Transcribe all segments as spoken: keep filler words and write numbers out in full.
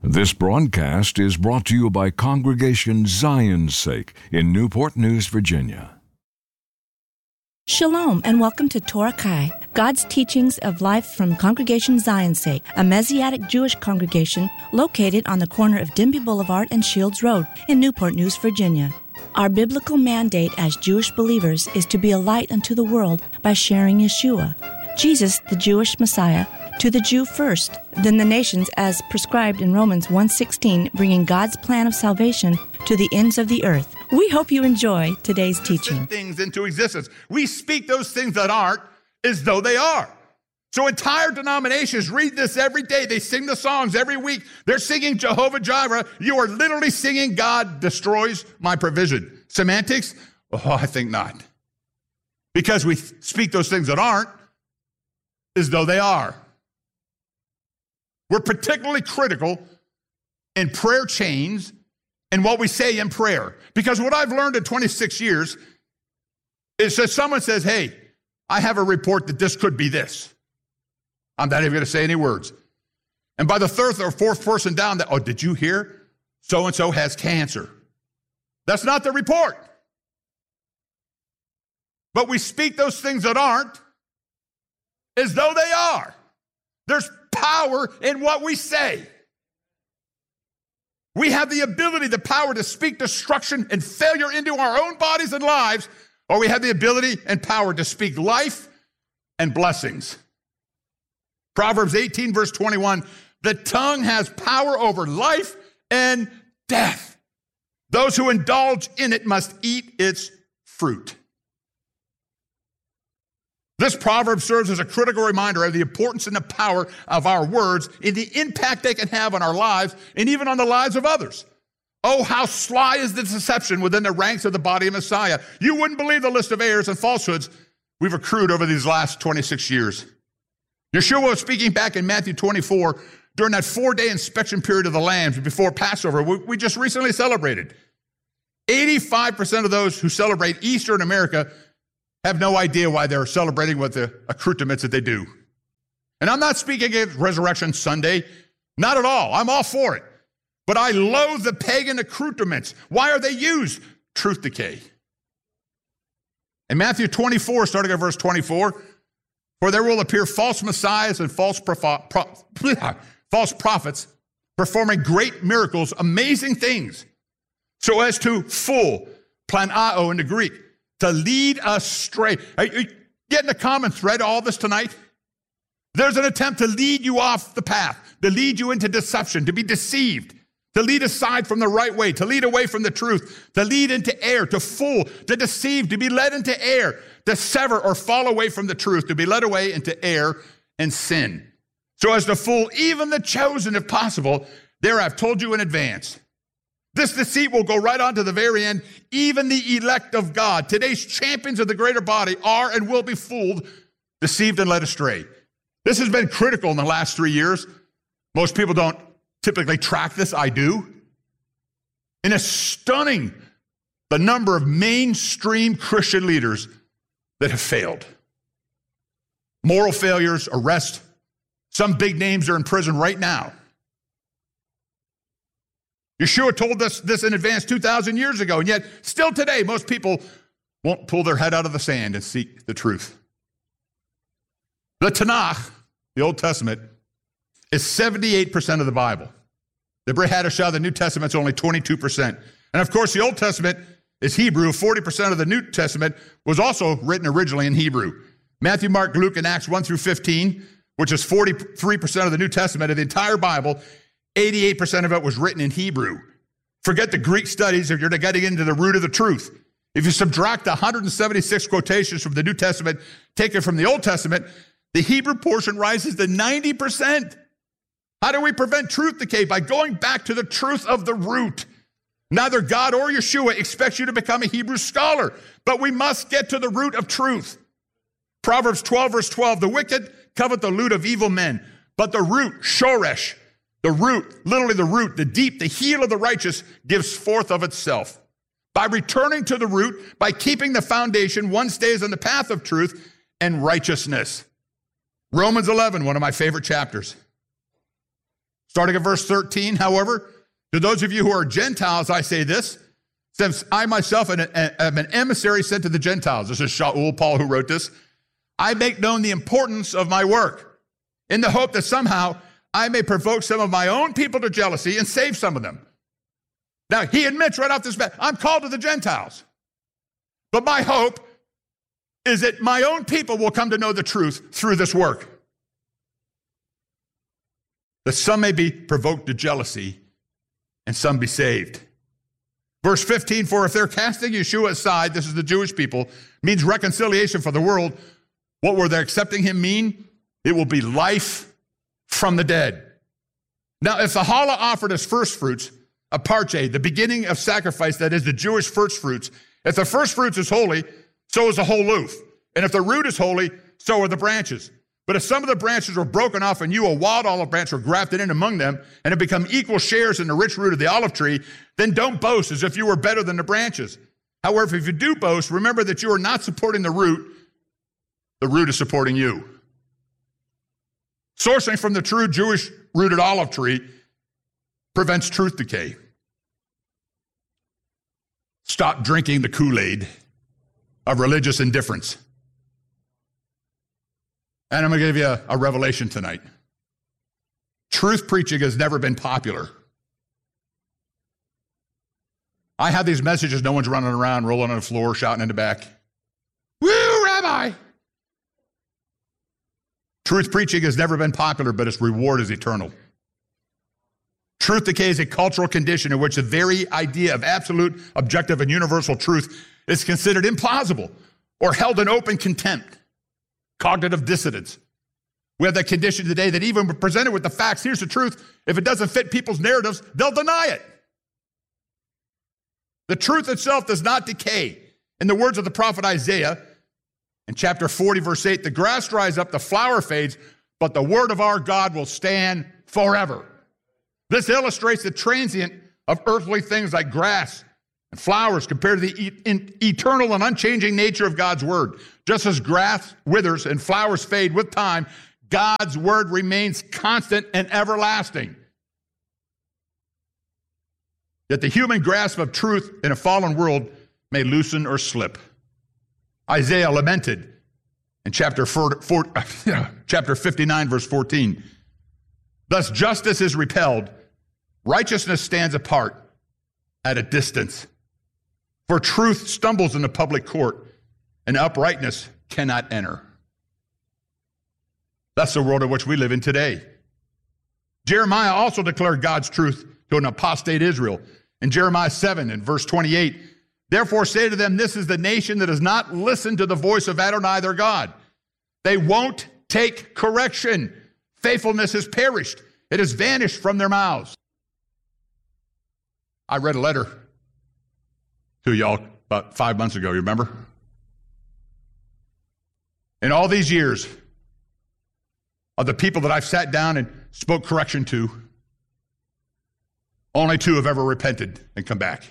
This broadcast is brought to you by Congregation Zion's Sake in Newport News, Virginia. Shalom and welcome to Torah Kai, God's teachings of life from Congregation Zion's Sake, a Messianic Jewish congregation located on the corner of Denby Boulevard and Shields Road in Newport News, Virginia. Our biblical mandate as Jewish believers is to be a light unto the world by sharing Yeshua, Jesus, the Jewish Messiah, to the Jew first, then the nations as prescribed in Romans one sixteen, bringing God's plan of salvation to the ends of the earth. We hope you enjoy today's teaching. Things into existence. We speak those things that aren't as though they are. So entire denominations read this every day. They sing the songs every week. They're singing Jehovah Jireh. You are literally singing God destroys my provision. Semantics? Oh, I think not. Because we speak those things that aren't as though they are. We're particularly critical in prayer chains and what we say in prayer. Because what I've learned in twenty-six years is that someone says, hey, I have a report that this could be this. I'm not even going to say any words. And by the third or fourth person down, that, oh, did you hear? So-and-so has cancer. That's not the report. But we speak those things that aren't as though they are. There's power in what we say. We have the ability, the power to speak destruction and failure into our own bodies and lives, or we have the ability and power to speak life and blessings. Proverbs eighteen, verse twenty-one, the tongue has power over life and death. Those who indulge in it must eat its fruit. This proverb serves as a critical reminder of the importance and the power of our words and the impact they can have on our lives and even on the lives of others. Oh, how sly is the deception within the ranks of the body of Messiah. You wouldn't believe the list of errors and falsehoods we've accrued over these last twenty-six years. Yeshua was speaking back in Matthew twenty-four during that four-day inspection period of the lambs before Passover we just recently celebrated. eighty-five percent of those who celebrate Easter in America have no idea why they're celebrating with the accoutrements that they do. And I'm not speaking against Resurrection Sunday. Not at all. I'm all for it. But I loathe the pagan accoutrements. Why are they used? Truth decay. In Matthew twenty-four, starting at verse twenty-four, for there will appear false messiahs and false, proph- pro- false prophets performing great miracles, amazing things, so as to fool, planao in the Greek, to lead us astray. Are you getting a common thread to all this tonight? There's an attempt to lead you off the path, to lead you into deception, to be deceived, to lead aside from the right way, to lead away from the truth, to lead into error, to fool, to deceive, to be led into error, to sever or fall away from the truth, to be led away into error and sin, so as to fool even the chosen if possible. There I've told you in advance. This deceit will go right on to the very end. Even the elect of God, today's champions of the greater body, are and will be fooled, deceived, and led astray. This has been critical in the last three years. Most people don't typically track this. I do. And it's stunning the number of mainstream Christian leaders that have failed. Moral failures, arrest. Some big names are in prison right now. Yeshua told us this in advance two thousand years ago, and yet still today, most people won't pull their head out of the sand and seek the truth. The Tanakh, the Old Testament, is seventy-eight percent of the Bible. The Brit Hadashah, the New Testament, is only twenty-two percent. And of course, the Old Testament is Hebrew. forty percent of the New Testament was also written originally in Hebrew. Matthew, Mark, Luke, and Acts one through fifteen, which is forty-three percent of the New Testament of the entire Bible, eighty-eight percent of it was written in Hebrew. Forget the Greek studies if you're getting into the root of the truth. If you subtract one hundred seventy-six quotations from the New Testament, taken from the Old Testament, the Hebrew portion rises to ninety percent. How do we prevent truth decay? By going back to the truth of the root. Neither God or Yeshua expects you to become a Hebrew scholar, but we must get to the root of truth. Proverbs twelve, verse twelve, the wicked covet the loot of evil men, but the root, shoresh, the root, literally the root, the deep, the heel of the righteous gives forth of itself. By returning to the root, by keeping the foundation, one stays on the path of truth and righteousness. Romans eleven, one of my favorite chapters. Starting at verse thirteen, however, to those of you who are Gentiles, I say this, since I myself am an emissary sent to the Gentiles. This is Shaul, Paul, who wrote this. I make known the importance of my work in the hope that somehow I may provoke some of my own people to jealousy and save some of them. Now, he admits right off this bat, I'm called to the Gentiles. But my hope is that my own people will come to know the truth through this work. That some may be provoked to jealousy and some be saved. Verse fifteen, for if they're casting Yeshua aside, this is the Jewish people, means reconciliation for the world, what will their accepting him mean? It will be life from the dead. Now, if the challah offered as first fruits, a parche, the beginning of sacrifice, that is the Jewish first fruits, if the first fruits is holy, so is the whole loaf. And if the root is holy, so are the branches. But if some of the branches were broken off and you, a wild olive branch, were grafted in among them and have become equal shares in the rich root of the olive tree, then don't boast as if you were better than the branches. However, if you do boast, remember that you are not supporting the root. The root is supporting you. Sourcing from the true Jewish rooted olive tree prevents truth decay. Stop drinking the Kool-Aid of religious indifference. And I'm going to give you a, a revelation tonight. Truth preaching has never been popular. I have these messages, no one's running around, rolling on the floor, shouting in the back. Woo, Rabbi! Truth preaching has never been popular, but its reward is eternal. Truth decay is a cultural condition in which the very idea of absolute, objective, and universal truth is considered implausible or held in open contempt. Cognitive dissonance. We have that condition today that even when presented with the facts, here's the truth, if it doesn't fit people's narratives, they'll deny it. The truth itself does not decay. In the words of the prophet Isaiah, in chapter forty, verse eight, the grass dries up, the flower fades, but the word of our God will stand forever. This illustrates the transient of earthly things like grass and flowers compared to the e- eternal and unchanging nature of God's word. Just as grass withers and flowers fade with time, God's word remains constant and everlasting. Yet the human grasp of truth in a fallen world may loosen or slip. Isaiah lamented in chapter, four, four, chapter fifty-nine, verse fourteen. Thus justice is repelled, righteousness stands apart at a distance. For truth stumbles in the public court, and uprightness cannot enter. That's the world in which we live in today. Jeremiah also declared God's truth to an apostate Israel. In Jeremiah seven, and verse twenty-eight, therefore say to them, this is the nation that does not listen to the voice of Adonai their God. They won't take correction. Faithfulness has perished. It has vanished from their mouths. I read a letter to y'all about five months ago, you remember? In all these years of the people that I've sat down and spoke correction to, only two have ever repented and come back.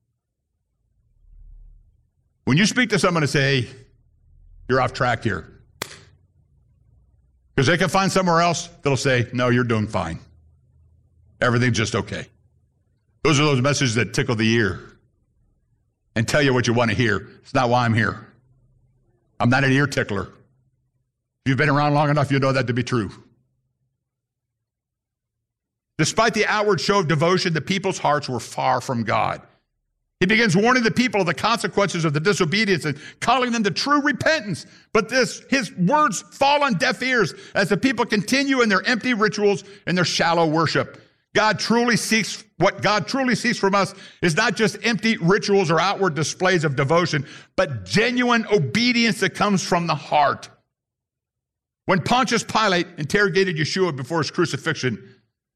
When you speak to someone and say, hey, you're off track here, because they can find somewhere else that'll say, no, you're doing fine. Everything's just okay. Those are those messages that tickle the ear and tell you what you want to hear. It's not why I'm here. I'm not an ear tickler. If you've been around long enough, you know that to be true. Despite the outward show of devotion, the people's hearts were far from God. He begins warning the people of the consequences of the disobedience and calling them to true repentance. But this, his words fall on deaf ears as the people continue in their empty rituals and their shallow worship. God truly seeks, what God truly seeks from us is not just empty rituals or outward displays of devotion, but genuine obedience that comes from the heart. When Pontius Pilate interrogated Yeshua before his crucifixion,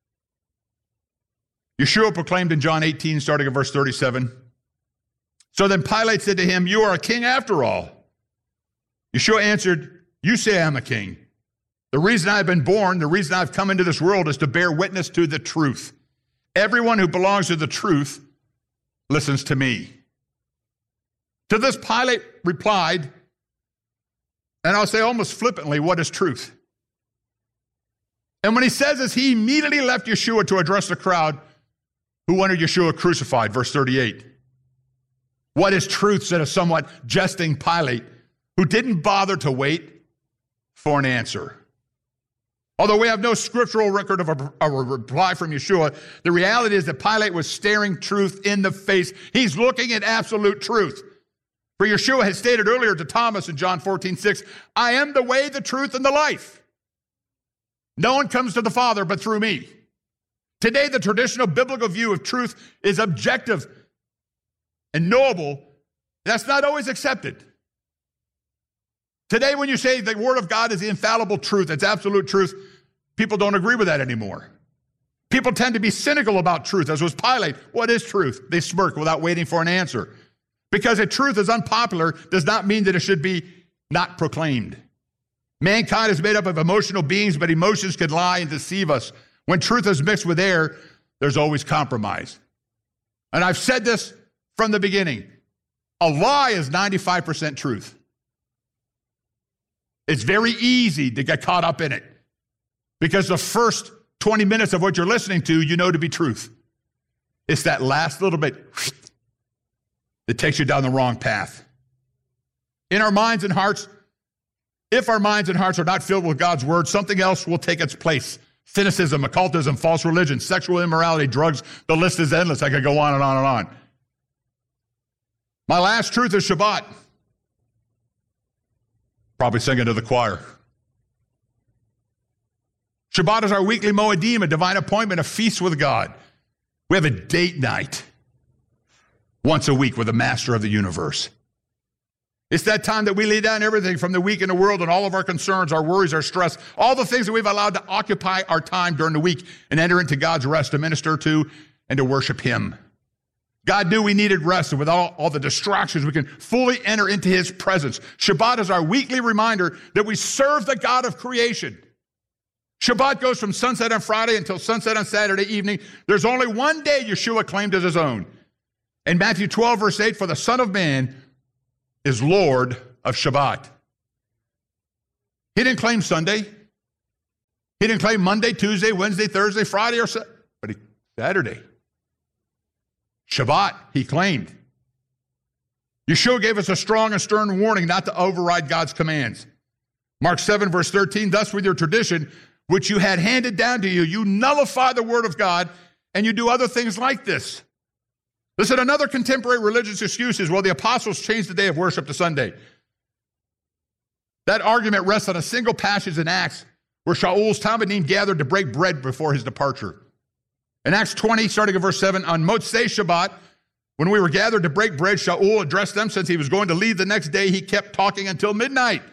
Yeshua proclaimed in John eighteen, starting at verse thirty-seven, so then Pilate said to him, you are a king after all. Yeshua answered, you say I'm a king. The reason I've been born, the reason I've come into this world is to bear witness to the truth. Everyone who belongs to the truth listens to me. To this Pilate replied, and I'll say almost flippantly, what is truth? And when he says this, he immediately left Yeshua to address the crowd who wanted Yeshua crucified, verse thirty-eight. What is truth, said a somewhat jesting Pilate, who didn't bother to wait for an answer. Although we have no scriptural record of a, a reply from Yeshua, the reality is that Pilate was staring truth in the face. He's looking at absolute truth. For Yeshua had stated earlier to Thomas in John fourteen six, I am the way, the truth, and the life. No one comes to the Father but through me. Today, the traditional biblical view of truth is objective and knowable. That's not always accepted. Today, when you say the Word of God is the infallible truth, it's absolute truth, people don't agree with that anymore. People tend to be cynical about truth, as was Pilate. What is truth? They smirk without waiting for an answer. Because a truth is unpopular does not mean that it should be not proclaimed. Mankind is made up of emotional beings, but emotions can lie and deceive us. When truth is mixed with air, there's always compromise. And I've said this from the beginning. A lie is ninety-five percent truth. It's very easy to get caught up in it because the first twenty minutes of what you're listening to, you know to be truth. It's that last little bit that takes you down the wrong path. In our minds and hearts, if our minds and hearts are not filled with God's word, something else will take its place. Cynicism, occultism, false religion, sexual immorality, drugs, the list is endless. I could go on and on and on. My last truth is Shabbat. Probably singing to the choir. Shabbat is our weekly Moedim, a divine appointment, a feast with God. We have a date night once a week with the master of the universe. It's that time that we lay down everything from the week in the world and all of our concerns, our worries, our stress, all the things that we've allowed to occupy our time during the week and enter into God's rest to minister to and to worship him. God knew we needed rest, and with all, all the distractions, we can fully enter into his presence. Shabbat is our weekly reminder that we serve the God of creation. Shabbat goes from sunset on Friday until sunset on Saturday evening. There's only one day Yeshua claimed as his own. In Matthew twelve, verse eight, for the Son of Man is Lord of Shabbat. He didn't claim Sunday. He didn't claim Monday, Tuesday, Wednesday, Thursday, Friday, or Saturday. Shabbat, he claimed. Yeshua gave us a strong and stern warning not to override God's commands. Mark seven, verse thirteen, thus with your tradition, which you had handed down to you, you nullify the word of God, and you do other things like this. Listen, another contemporary religious excuse is, well, the apostles changed the day of worship to Sunday. That argument rests on a single passage in Acts where Shaul's Talmidim gathered to break bread before his departure. In Acts twenty, starting at verse seven, on Motzei Shabbat, when we were gathered to break bread, Shaul addressed them. Since he was going to leave the next day, he kept talking until midnight.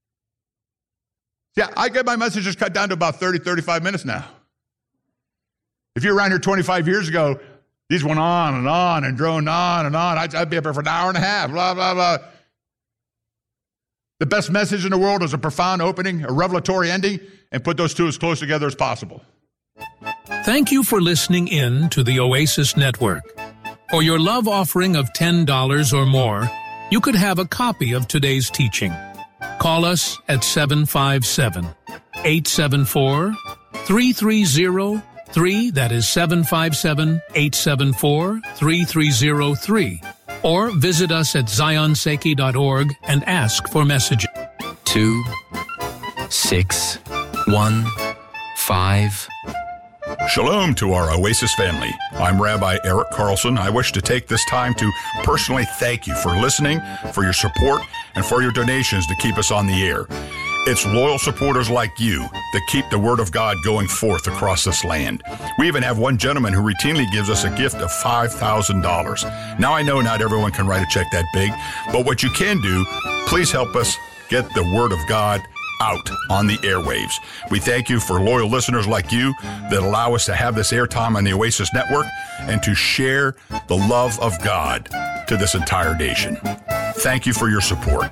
Yeah, I get my messages cut down to about thirty, thirty-five minutes now. If you were around here twenty-five years ago, these went on and on and droned on and on. I'd, I'd be up here for an hour and a half, blah, blah, blah. The best message in the world is a profound opening, a revelatory ending, and put those two as close together as possible. Thank you for listening in to the Oasis Network. For your love offering of ten dollars or more, you could have a copy of today's teaching. Call us at seven five seven, eight seven four, three three zero three, that is seven five seven, eight seven four, three three zero three, or visit us at zion seiki dot org and ask for messages. Two, six, one, five. Shalom to our Oasis family. I'm Rabbi Eric Carlson. I wish to take this time to personally thank you for listening, for your support, and for your donations to keep us on the air. It's loyal supporters like you that keep the Word of God going forth across this land. We even have one gentleman who routinely gives us a gift of five thousand dollars. Now, I know not everyone can write a check that big, but what you can do, please help us get the Word of God out on the airwaves. We thank you for loyal listeners like you that allow us to have this airtime on the Oasis Network and to share the love of God to this entire nation. Thank you for your support.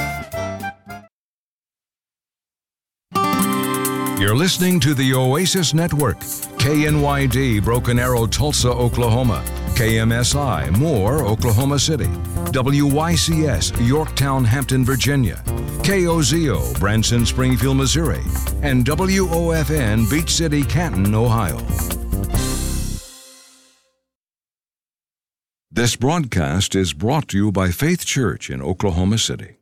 You're listening to the Oasis Network, K N Y D, Broken Arrow, Tulsa, Oklahoma, K M S I, Moore, Oklahoma City, W Y C S, Yorktown, Hampton, Virginia, K O Z O, Branson, Springfield, Missouri, and W O F N, Beach City, Canton, Ohio. This broadcast is brought to you by Faith Church in Oklahoma City.